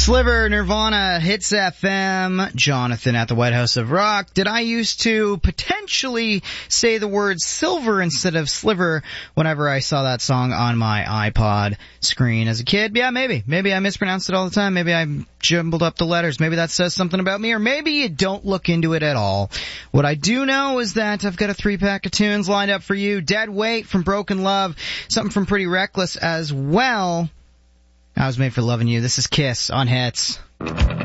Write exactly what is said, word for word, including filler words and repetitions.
Sliver, Nirvana, Hits F M, Jonathan at the White House of Rock. Did I used to potentially say the word silver instead of sliver whenever I saw that song on my iPod screen as a kid? Yeah, maybe. Maybe I mispronounced it all the time. Maybe I jumbled up the letters. Maybe that says something about me, or maybe you don't look into it at all. What I do know is that I've got a three-pack of tunes lined up for you. Dead Weight from Broken Love, something from Pretty Reckless as well. I was made for loving you. This is Kiss on Hits.